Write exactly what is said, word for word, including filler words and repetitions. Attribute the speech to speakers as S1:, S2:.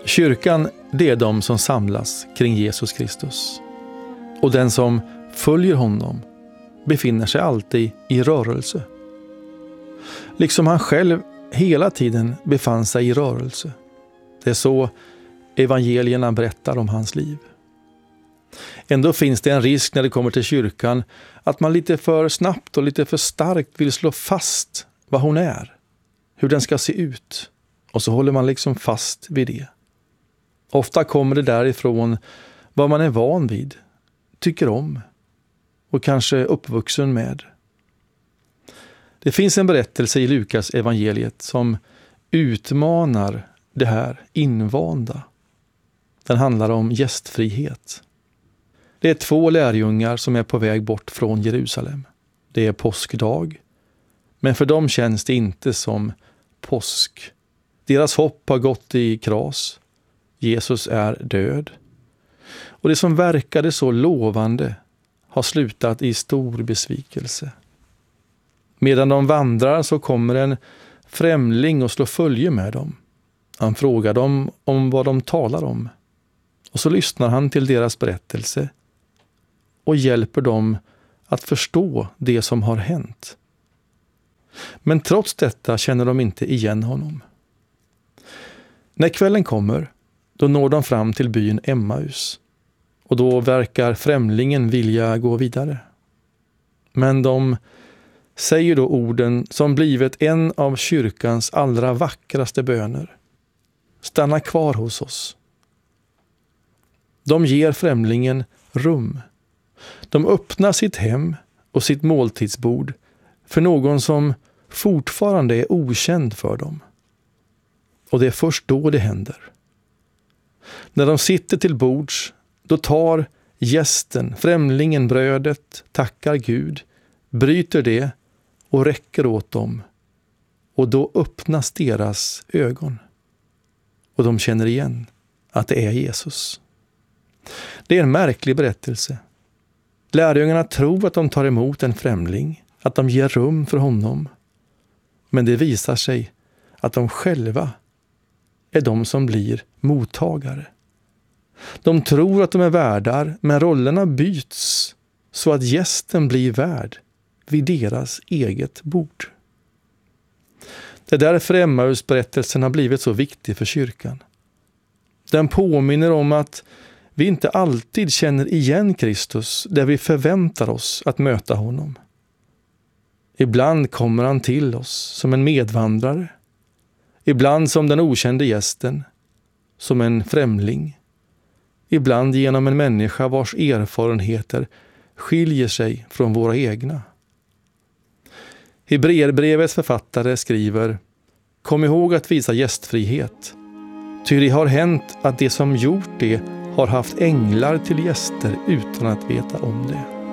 S1: Kyrkan, det är de som samlas kring Jesus Kristus. Och den som följer honom befinner sig alltid i rörelse. Liksom han själv hela tiden befann sig i rörelse. Det är så evangelierna berättar om hans liv. Ändå finns det en risk när det kommer till kyrkan att man lite för snabbt och lite för starkt vill slå fast vad hon är, hur den ska se ut, och så håller man liksom fast vid det. Ofta kommer det därifrån vad man är van vid, tycker om och kanske är uppvuxen med. Det finns en berättelse i Lukas evangeliet som utmanar det här invanda. Den handlar om gästfrihet. Det är två lärjungar som är på väg bort från Jerusalem. Det är påskdag, men för dem känns det inte som påsk. Deras hopp har gått i kras. Jesus är död. Och det som verkade så lovande har slutat i stor besvikelse. Medan de vandrar så kommer en främling och slår följe med dem. Han frågar dem om vad de talar om. Och så lyssnar han till deras berättelse och hjälper dem att förstå det som har hänt. Men trots detta känner de inte igen honom. När kvällen kommer, då når de fram till byn Emmaus. Och då verkar främlingen vilja gå vidare. Men de säger då orden som blivit en av kyrkans allra vackraste böner. Stanna kvar hos oss. De ger främlingen rum. De öppnar sitt hem och sitt måltidsbord för någon som fortfarande är okänd för dem. Och det är först då det händer. När de sitter till bords, då tar gästen, främlingen, brödet, tackar Gud, bryter det och räcker åt dem. Och då öppnas deras ögon. Och de känner igen att det är Jesus. Det är en märklig berättelse. Lärjungarna tror att de tar emot en främling, att de ger rum för honom. Men det visar sig att de själva är de som blir mottagare. De tror att de är värdar, men rollerna byts så att gästen blir värd vid deras eget bord. Det är därför Emmaus-berättelsen har blivit så viktig för kyrkan. Den påminner om att vi inte alltid känner igen Kristus där vi förväntar oss att möta honom. Ibland kommer han till oss som en medvandrare. Ibland som den okände gästen, som en främling. Ibland genom en människa vars erfarenheter skiljer sig från våra egna. Hebreerbrevets författare skriver: Kom ihåg att visa gästfrihet. Ty det har hänt att de som gjort det har haft änglar till gäster utan att veta om det.